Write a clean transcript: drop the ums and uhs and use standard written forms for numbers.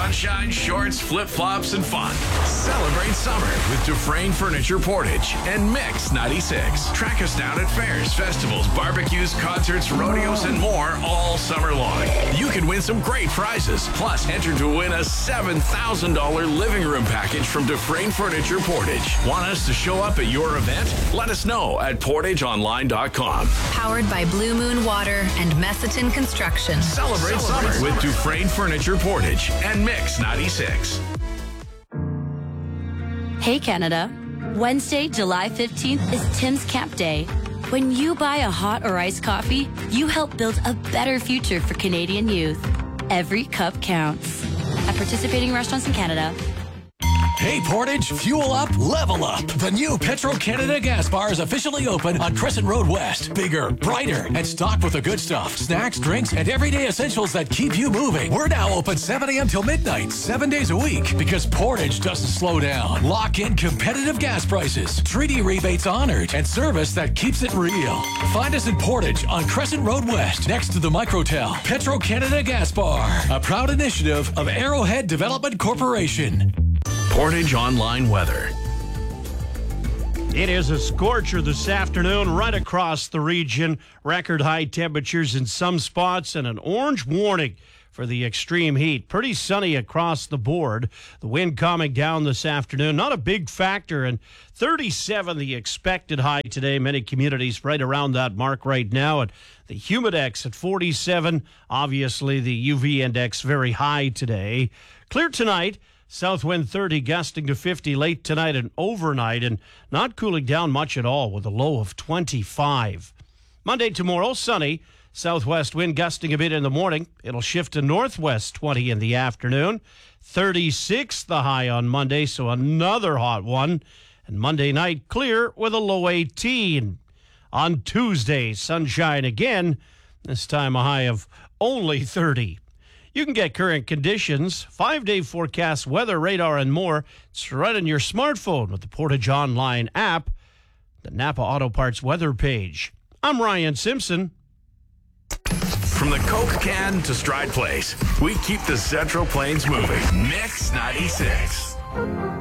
Sunshine, shorts, flip-flops, and fun. Celebrate summer with Dufresne Furniture Portage and Mix 96. Track us down at fairs, festivals, barbecues, concerts, rodeos, and more all summer long. You can win some great prizes. Plus, enter to win a $7,000 living room package from Dufresne Furniture Portage. Want us to show up at your event? Let us know at portageonline.com. Powered by Blue Moon Water and Messatin Construction. Celebrate summer with Dufresne Furniture Portage and Mix 96. Hey Canada, Wednesday, July 15th is Tim's Camp Day. When you buy a hot or iced coffee, you help build a better future for Canadian youth. Every cup counts. At participating restaurants in Canada. Hey Portage, fuel up, level up. The new Petro-Canada gas bar is officially open on Crescent Road West. Bigger, brighter, and stocked with the good stuff. Snacks, drinks, and everyday essentials that keep you moving. We're now open 7 a.m. till midnight, 7 days a week. Because Portage doesn't slow down. Lock in competitive gas prices, treaty rebates honored, and service that keeps it real. Find us in Portage on Crescent Road West, next to the Microtel. Petro-Canada gas bar, a proud initiative of Arrowhead Development Corporation. Portage Online weather. It is a scorcher this afternoon right across the region. Record high temperatures in some spots and an orange warning for the extreme heat. Pretty sunny across the board. The wind calming down this afternoon. Not a big factor. And 37 the expected high today. Many communities right around that mark right now. And the humidex at 47. Obviously the UV index very high today. Clear tonight. South wind 30 gusting to 50 late tonight and overnight, and not cooling down much at all with a low of 25. Monday, tomorrow, sunny. Southwest wind gusting a bit in the morning. It'll shift to northwest 20 in the afternoon. 36 the high on Monday, so another hot one. And Monday night clear with a low 18. On Tuesday, sunshine again. This time a high of only 30. You can get current conditions, 5-day forecast, weather radar, and more. It's right on your smartphone with the Portage Online app, the Napa Auto Parts weather page. I'm Ryan Simpson. From the Coke can to Stride Place, we keep the Central Plains moving. Mix 96.